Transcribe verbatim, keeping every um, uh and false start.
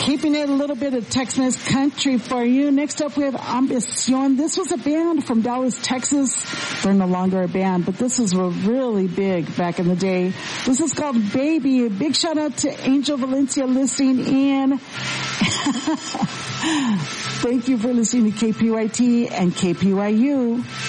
Keeping it a little bit of Tex-Mex country for you. Next up we have Ambición. This was a band from Dallas, Texas. They're no longer a band, but this was really big back in the day. This is called Baby. A big shout out to Angel Valencia listening in. Thank you for listening to K P Y T and K P Y U.